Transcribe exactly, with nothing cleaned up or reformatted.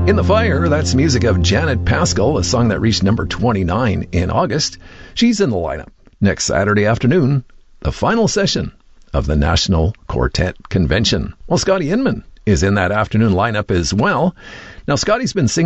In the Fire, that's music of Janet Paschal, a song that reached number twenty-nine in August. She's in the lineup next Saturday afternoon, the final session of the National Quartet Convention. Well, Scotty Inman is in that afternoon lineup as well. Now, Scotty's been singing